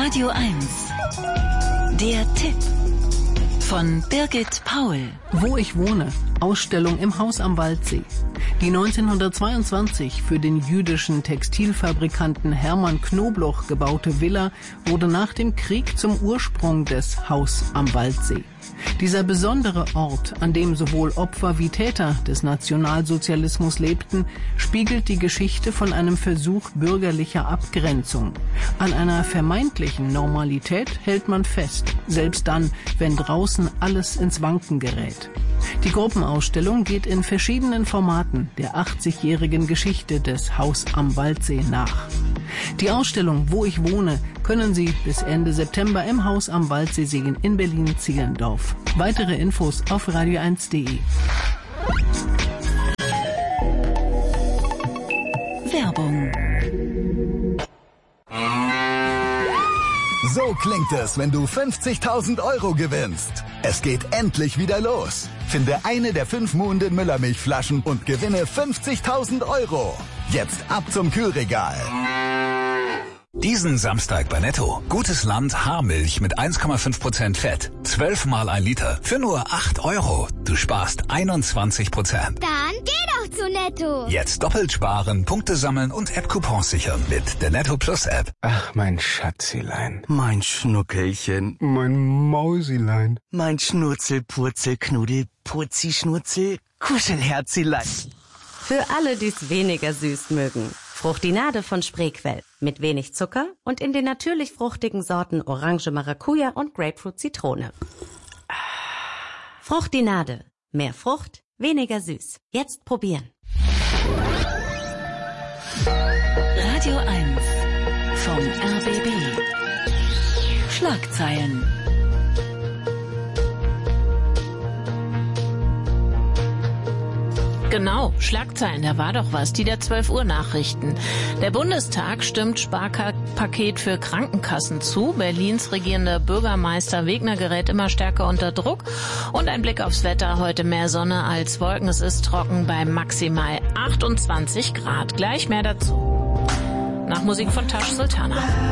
Radio 1. Der Tipp von Birgit Paul. Wo ich wohne. Ausstellung im Haus am Waldsee. Die 1922 für den jüdischen Textilfabrikanten Hermann Knobloch gebaute Villa wurde nach dem Krieg zum Ursprung des Haus am Waldsee. Dieser besondere Ort, an dem sowohl Opfer wie Täter des Nationalsozialismus lebten, spiegelt die Geschichte von einem Versuch bürgerlicher Abgrenzung. An einer vermeintlichen Normalität hält man fest, selbst dann, wenn draußen alles ins Wanken gerät. Die Gruppenausstellung geht in verschiedenen Formaten der 80-jährigen Geschichte des Haus am Waldsee nach. Die Ausstellung Wo ich wohne können Sie bis Ende September im Haus am Waldsee sehen in Berlin-Zehlendorf. Weitere Infos auf radio1.de. Werbung. So klingt es, wenn du 50.000 Euro gewinnst. Es geht endlich wieder los. Finde eine der 5 Muhnden Müllermilchflaschen und gewinne 50.000 Euro. Jetzt ab zum Kühlregal. Diesen Samstag bei Netto. Gutes Land Haarmilch mit 1,5% Fett. 12 mal 1 Liter. Für nur 8 Euro. Du sparst 21%. Dann geh doch zu Netto. Jetzt doppelt sparen, Punkte sammeln und App-Coupons sichern mit der Netto Plus App. Ach, mein Schatzilein. Mein Schnuckelchen. Mein Mausilein. Mein Schnurzel, Purzel, Knuddel, Purzi, Schnurzel, Kuschelherzilein. Für alle, die es weniger süß mögen. Fruchtinade von Spreequell. Mit wenig Zucker und in den natürlich fruchtigen Sorten Orange Maracuja und Grapefruit Zitrone. Fruchtinade. Mehr Frucht, weniger süß. Jetzt probieren. Radio 1 vom RBB. Schlagzeilen. Genau, Schlagzeilen, da war doch was, die der 12 Uhr Nachrichten. Der Bundestag stimmt Sparpaket für Krankenkassen zu. Berlins regierender Bürgermeister Wegner gerät immer stärker unter Druck. Und ein Blick aufs Wetter, heute mehr Sonne als Wolken. Es ist trocken bei maximal 28 Grad. Gleich mehr dazu. Nach Musik von Tash Sultana.